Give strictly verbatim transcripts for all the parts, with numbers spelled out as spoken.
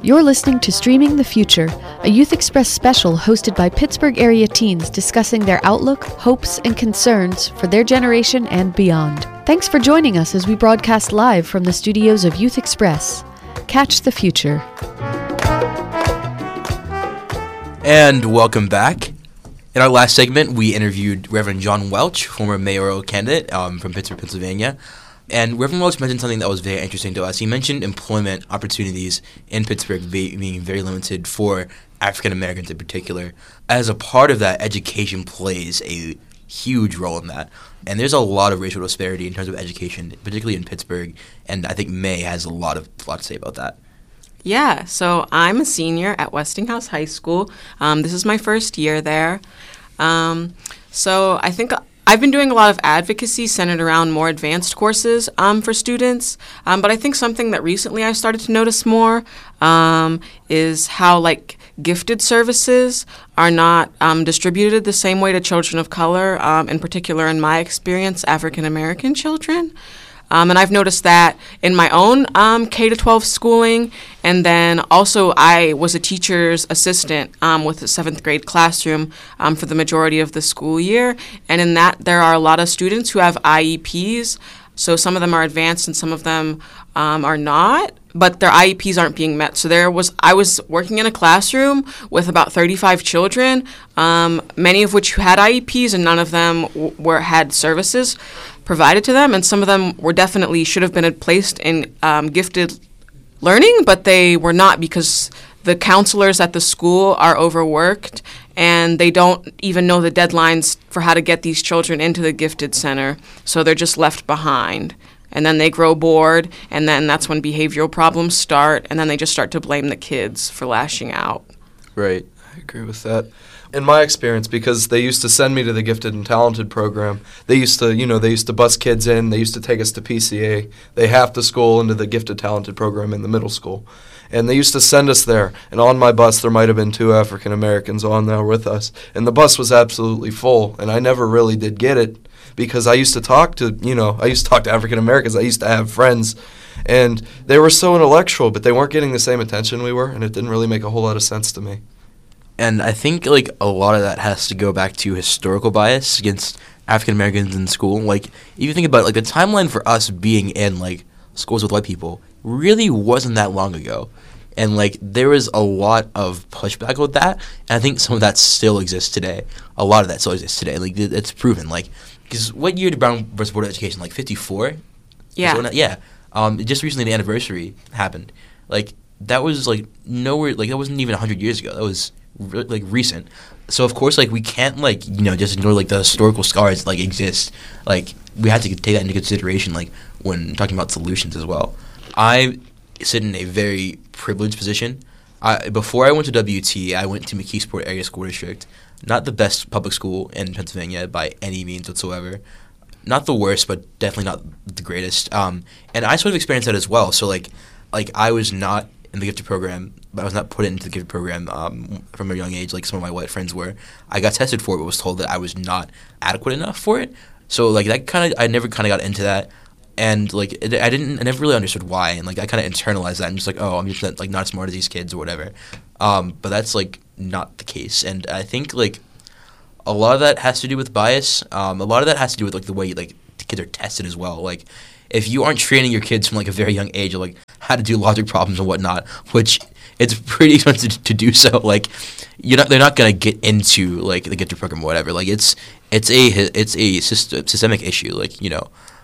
You're listening to Streaming the Future, a Youth Express special hosted by Pittsburgh area teens discussing their outlook, hopes, and concerns for their generation and beyond. Thanks for joining us as we broadcast live from the studios of Youth Express. Catch the future. And welcome back. In our last segment, we interviewed Reverend John Welch, former mayoral candidate um, from Pittsburgh, Pennsylvania. And Reverend Welch mentioned something that was very interesting to us. He mentioned employment opportunities in Pittsburgh be- being very limited for African Americans in particular. As a part of that, education plays a huge role in that. And there's a lot of racial disparity in terms of education, particularly in Pittsburgh. And I think May has a lot of a lot to say about that. Yeah, so I'm a senior at Westinghouse High School. Um, this is my first year there. Um, so I think I've been doing a lot of advocacy centered around more advanced courses um, for students, um, but I think something that recently I've started to notice more um, is how, like, gifted services are not um, distributed the same way to children of color, um, in particular, in my experience, African American children. Um, and I've noticed that in my own um, K to twelve schooling, and then also I was a teacher's assistant um, with a seventh grade classroom um, for the majority of the school year. And in that, there are a lot of students who have I E Ps. So some of them are advanced and some of them um, are not, but their I E Ps aren't being met. So there was I was working in a classroom with about thirty-five children, um, many of which had I E Ps, and none of them w- were had services provided to them, and some of them were definitely should have been placed in um, gifted learning, but they were not because the counselors at the school are overworked and they don't even know the deadlines for how to get these children into the gifted center, so they're just left behind. And then they grow bored, and then that's when behavioral problems start, and then they just start to blame the kids for lashing out. Right, I agree with that. In my experience, because they used to send me to the Gifted and Talented program, they used to, you know, they used to bus kids in, they used to take us to P C A, they half the school into the Gifted Talented program in the middle school. And they used to send us there, and on my bus there might have been two African Americans on there with us, and the bus was absolutely full, and I never really did get it, because I used to talk to, you know, I used to talk to African Americans, I used to have friends, and they were so intellectual, but they weren't getting the same attention we were, and it didn't really make a whole lot of sense to me. And I think, like, a lot of that has to go back to historical bias against African Americans in school. Like, if you think about it, like, the timeline for us being in, like, schools with white people really wasn't that long ago. And, like, there was a lot of pushback with that. And I think some of that still exists today. A lot of that still exists today. Like, it's proven. Like, because what year did Brown versus Board of Education? Like, fifty-four? Yeah. So, yeah. Um, just recently the anniversary happened. Like, that was, like, nowhere, like, that wasn't even one hundred years ago. That was Re- like recent. So of course, like, we can't, like, you know, just ignore, like, the historical scars that, like, exist. Like, we have to take that into consideration, like, when talking about solutions as well. I sit in a very privileged position. I, before I went to W T, I went to McKeesport Area School District. Not the best public school in Pennsylvania by any means whatsoever. Not the worst, but definitely not the greatest. Um, and I sort of experienced that as well. So, like, like I was not in the gifted program, but I was not put into the gifted program um, from a young age like some of my white friends were. I got tested for it, but was told that I was not adequate enough for it. So, like, that kind of, I never kind of got into that. And, like, it, I didn't, I never really understood why. And, like, I kind of internalized that and just, like, oh, I'm just, not, like, not as smart as these kids or whatever. Um, but that's, like, not the case. And I think, like, a lot of that has to do with bias. Um, a lot of that has to do with, like, the way, like, the kids are tested as well. Like, if you aren't training your kids from, like, a very young age of, like, how to do logic problems and whatnot, which it's pretty expensive to do so, like, you're not, they're not going to get into, like, the gifted program or whatever. Like, it's it's a it's a system, systemic issue. Like, you know,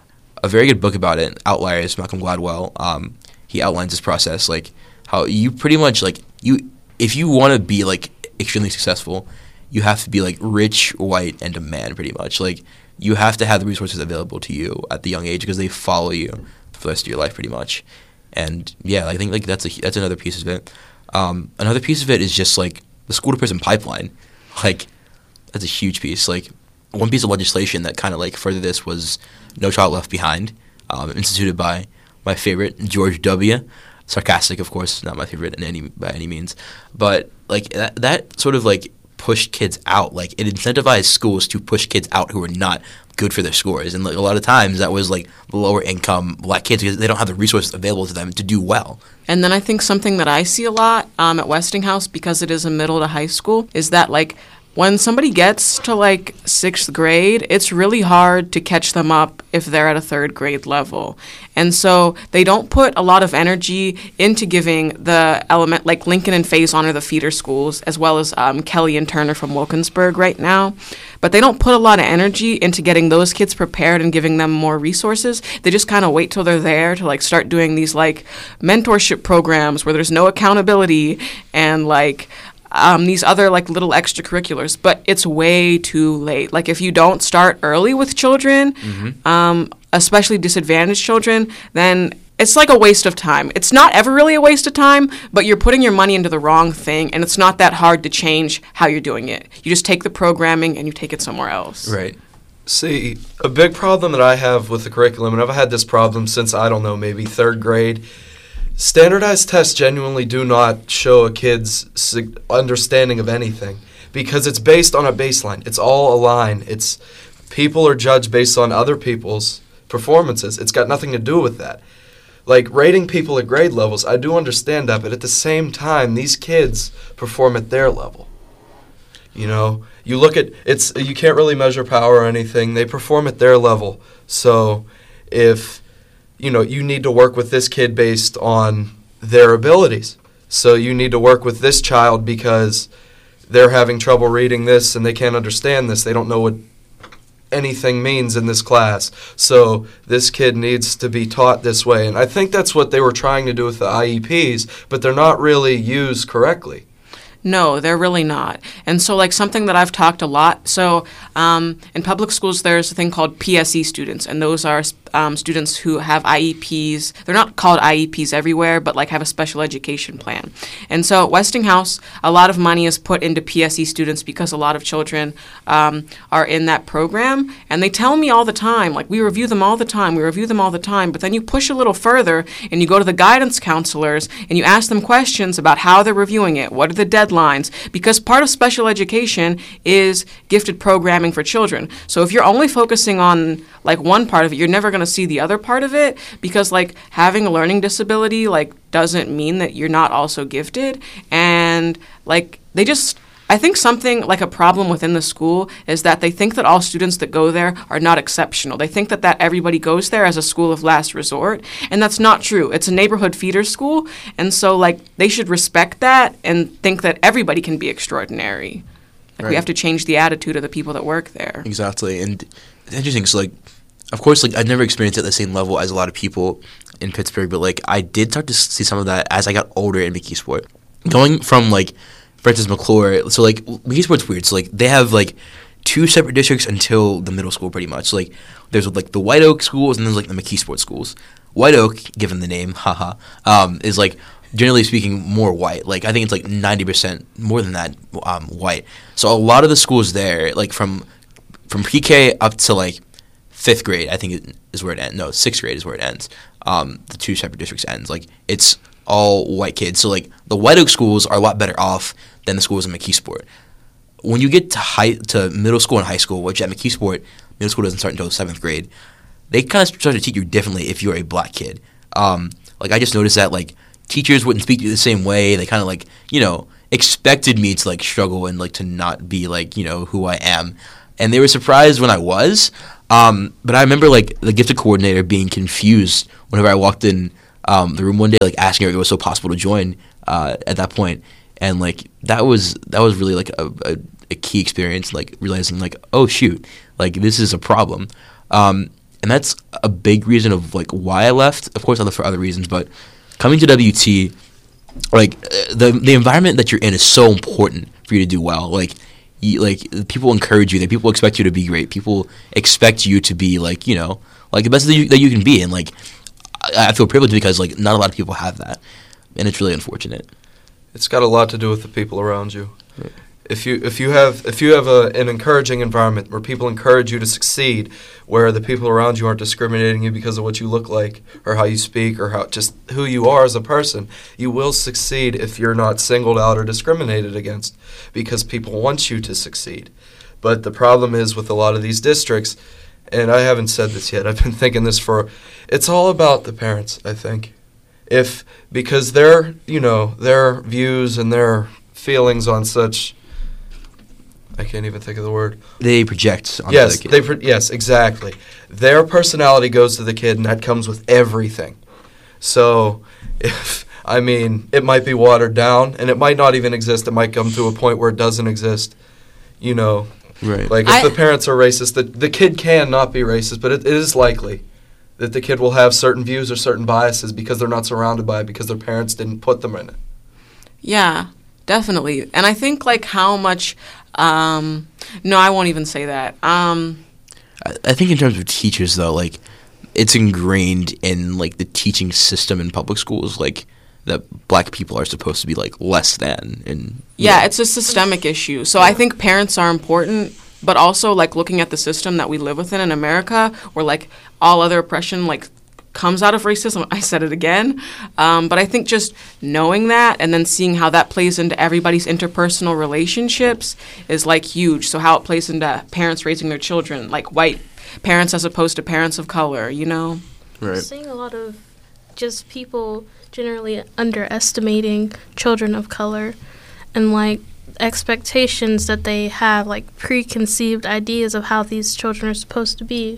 a very good book about it, Outliers, Malcolm Gladwell, um, he outlines this process, like, how you pretty much, like, you if you want to be, like, extremely successful, you have to be, like, rich, white, and a man, pretty much. Like, you have to have the resources available to you at the young age because they follow you for the rest of your life, pretty much. And yeah, I think, like, that's a that's another piece of it. Um, another piece of it is just, like, the school to prison pipeline. Like, that's a huge piece. Like, one piece of legislation that kind of, like, furthered this was No Child Left Behind, um, instituted by my favorite George W. Sarcastic, of course, not my favorite in any by any means, but, like, that that sort of, like, pushed kids out. Like, it incentivized schools to push kids out who were not good for their scores. And like a lot of times that was like lower income black kids because they don't have the resources available to them to do well. And then I think something that I see a lot um, at Westinghouse, because it is a middle to high school, is that like when somebody gets to like sixth grade, it's really hard to catch them up if they're at a third grade level. And so they don't put a lot of energy into giving the element, like Lincoln and Faison are the feeder schools, as well as um, Kelly and Turner from Wilkinsburg right now. But they don't put a lot of energy into getting those kids prepared and giving them more resources. They just kind of wait till they're there to like start doing these like mentorship programs where there's no accountability and like Um, these other like little extracurriculars, but it's way too late. Like if you don't start early with children, mm-hmm. um, especially disadvantaged children, then it's like a waste of time. It's not ever really a waste of time, but you're putting your money into the wrong thing, and it's not that hard to change how you're doing it. You just take the programming and you take it somewhere else. Right. See, a big problem that I have with the curriculum, and I've had this problem since, I don't know, maybe third grade. Standardized tests genuinely do not show a kid's understanding of anything because it's based on a baseline. It's all a line. It's people are judged based on other people's performances. It's got nothing to do with that. Like rating people at grade levels, I do understand that, but at the same time, these kids perform at their level. You know, you look at it's you can't really measure power or anything. They perform at their level. So if you know, you need to work with this kid based on their abilities. So you need to work with this child because they're having trouble reading this and they can't understand this. They don't know what anything means in this class. So this kid needs to be taught this way. And I think that's what they were trying to do with the I E Ps, but they're not really used correctly. No, they're really not. And so like something that I've talked a lot, so um, in public schools there's a thing called P S E students, and those are um, students who have I E Ps. They're not called I E Ps everywhere, but like have a special education plan. And so at Westinghouse, a lot of money is put into P S E students because a lot of children um, are in that program. And they tell me all the time, like we review them all the time, we review them all the time, but then you push a little further and you go to the guidance counselors and you ask them questions about how they're reviewing it, what are the deadlines, lines because part of special education is gifted programming for children. So if you're only focusing on like one part of it, you're never going to see the other part of it because like having a learning disability like doesn't mean that you're not also gifted. And like they just I think something like a problem within the school is that they think that all students that go there are not exceptional. They think that, that everybody goes there as a school of last resort, and that's not true. It's a neighborhood feeder school, and so like they should respect that and think that everybody can be extraordinary. Like Right. We have to change the attitude of the people that work there. Exactly, and it's interesting. So like, of course, like I've never experienced it at the same level as a lot of people in Pittsburgh, but like I did start to see some of that as I got older in McKeesport. Going from like Francis McClure, so like McKeesport's weird. So like they have like two separate districts until the middle school, pretty much. So, like there's like the White Oak schools and then there's like the McKeesport schools. White Oak, given the name, haha, um, is like generally speaking more white. Like I think it's like ninety percent more than that um, white. So a lot of the schools there, like from from pre-K up to like fifth grade, I think it is where it ends. No, sixth grade is where it ends. Um, the two separate districts ends. Like it's all white kids. So like the White Oak schools are a lot better off than the schools in McKeesport. When you get to high to middle school and high school, which at McKeesport, middle school doesn't start until seventh grade, they kind of start to teach you differently if you're a black kid. Um, like I just noticed that like teachers wouldn't speak to you the same way. They kind of like, you know, expected me to like struggle and like to not be like, you know, who I am. And they were surprised when I was. Um, but I remember like the gifted coordinator being confused whenever I walked in um, the room one day, like asking her if it was so possible to join uh, at that point. And like that was that was really like a, a, a key experience, like realizing like, oh shoot, like this is a problem. Um, and that's a big reason of like why I left. Of course I left for other reasons, but coming to W T, like the the environment that you're in is so important for you to do well. Like you, like people encourage you, that people expect you to be great. People expect you to be like, you know, like the best that you, that you can be. And like I, I feel privileged because like not a lot of people have that, and it's really unfortunate. It's got a lot to do with the people around you. Right. If you if you have if you have a, an encouraging environment where people encourage you to succeed, where the people around you aren't discriminating you because of what you look like or how you speak or how just who you are as a person, you will succeed if you're not singled out or discriminated against because people want you to succeed. But the problem is with a lot of these districts, and I haven't said this yet, I've been thinking this for, it's all about the parents, I think. If, because their, you know, their views and their feelings on such, I can't even think of the word. They project onto Yes, the kid. they pro- yes, exactly. Their personality goes to the kid, and that comes with everything. So, if, I mean, it might be watered down, and it might not even exist. It might come to a point where it doesn't exist, you know. Right. Like, if I- the parents are racist, the, the kid can not be racist, but it, it is likely that the kid will have certain views or certain biases because they're not surrounded by it, because their parents didn't put them in it. Yeah, definitely. And I think, like, how much, um, no, I won't even say that. Um, I, I think in terms of teachers, though, like, it's ingrained in, like, the teaching system in public schools, like, that black people are supposed to be, like, less than. And yeah, it's a systemic issue. So I think parents are important, but also, like, looking at the system that we live within in America, where, like, all other oppression, like, comes out of racism. I said it again. Um, but I think just knowing that and then seeing how that plays into everybody's interpersonal relationships is, like, huge. So how it plays into parents raising their children, like white parents as opposed to parents of color, you know? Right. Seeing a lot of just people generally underestimating children of color and, like, expectations that they have, like, preconceived ideas of how these children are supposed to be.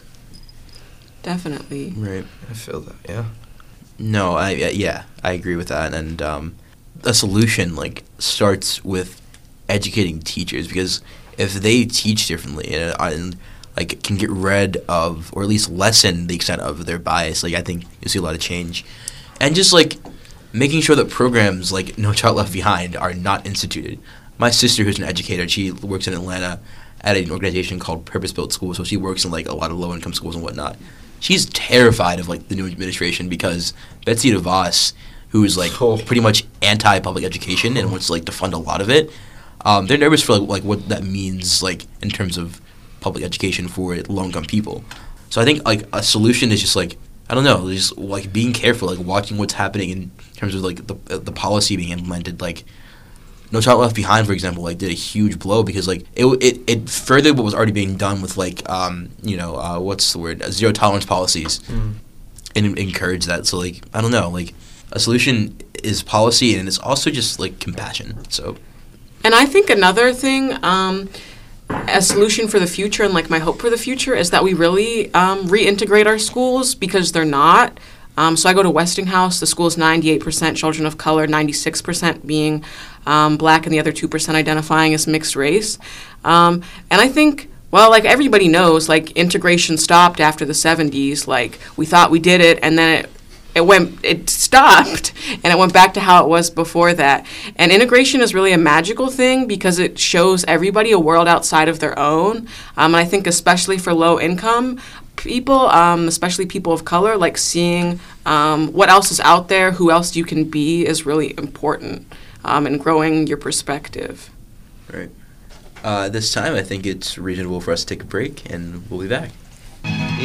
Definitely. Right. I feel that, yeah. No, I uh, yeah, I agree with that. And um, a solution, like, starts with educating teachers, because if they teach differently and, uh, and like, can get rid of, or at least lessen the extent of their bias, like, I think you'll see a lot of change. And just, like, making sure that programs like No Child Left Behind are not instituted. My sister, who's an educator, she works in Atlanta at an organization called Purpose Built Schools, so she works in, like, a lot of low-income schools and whatnot. She's terrified of, like, the new administration because Betsy DeVos, who is, like, Oh. pretty much anti-public education and wants, like, to fund a lot of it, um, they're nervous for, like, like, what that means, like, in terms of public education for low-income people. So I think, like, a solution is just, like, I don't know, just, like, being careful, like, watching what's happening in terms of, like, the the policy being implemented. Like, No Child Left Behind, for example, like, did a huge blow because, like, it it, it furthered what was already being done with, like, um, you know, uh, what's the word, uh, zero tolerance policies, Mm. and encourage that. So, like, I don't know, like, a solution is policy, and it's also just, like, compassion. So, And I think another thing, um, a solution for the future and, like, my hope for the future is that we really um, reintegrate our schools, because they're not. Um, so I go to Westinghouse. The school's ninety-eight percent children of color, ninety-six percent being um, black, and the other two percent identifying as mixed race. Um, and I think, well, like, everybody knows, like, integration stopped after the seventies. Like, we thought we did it, and then it It went, it stopped, and it went back to how it was before that. And integration is really a magical thing because it shows everybody a world outside of their own. Um, and I think especially for low-income people, um, especially people of color, like, seeing um, what else is out there, who else you can be, is really important um, in growing your perspective. right. Uh, this time, I think it's reasonable for us to take a break, and we'll be back.